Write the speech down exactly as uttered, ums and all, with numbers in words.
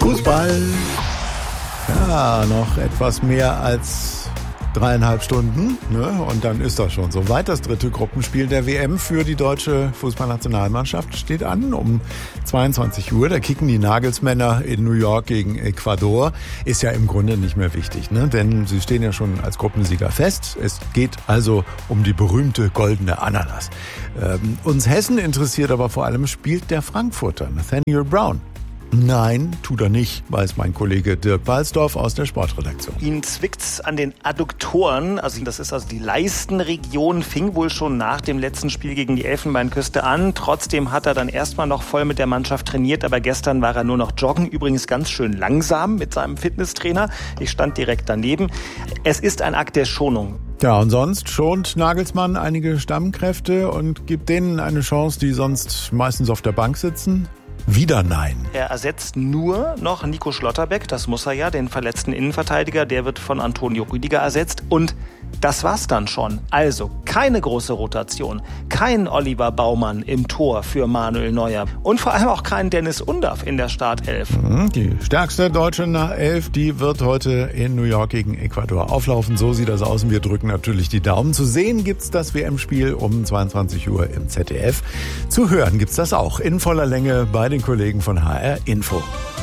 Fußball. Ja, noch etwas mehr als dreieinhalb Stunden, ne? Und dann ist das schon soweit. Das dritte Gruppenspiel der W M für die deutsche Fußballnationalmannschaft steht an um zweiundzwanzig Uhr. Da kicken die Nagelsmänner in New York gegen Ecuador. Ist ja im Grunde nicht mehr wichtig, ne? Denn sie stehen ja schon als Gruppensieger fest. Es geht also um die berühmte goldene Ananas. Ähm, uns Hessen interessiert aber vor allem, spielt der Frankfurter Nathaniel Brown? Nein, tut er nicht, weiß mein Kollege Dirk Balsdorf aus der Sportredaktion. Ihn zwickt's an den Adduktoren, also das ist also die Leistenregion, fing wohl schon nach dem letzten Spiel gegen die Elfenbeinküste an. Trotzdem hat er dann erstmal noch voll mit der Mannschaft trainiert, aber gestern war er nur noch joggen, übrigens ganz schön langsam mit seinem Fitnesstrainer. Ich stand direkt daneben. Es ist ein Akt der Schonung. Ja, und sonst schont Nagelsmann einige Stammkräfte und gibt denen eine Chance, die sonst meistens auf der Bank sitzen? Wieder nein. Er ersetzt nur noch Nico Schlotterbeck, das muss er ja, den verletzten Innenverteidiger, der wird von Antonio Rüdiger ersetzt und das war's dann schon. Also keine große Rotation, kein Oliver Baumann im Tor für Manuel Neuer und vor allem auch kein Dennis Undaff in der Startelf. Die stärkste deutsche Elf, die wird heute in New York gegen Ecuador auflaufen. So sieht das aus und wir drücken natürlich die Daumen. Zu sehen gibt's das W M-Spiel um zweiundzwanzig Uhr im Z D F. Zu hören gibt's das auch in voller Länge bei den Kollegen von H R Info.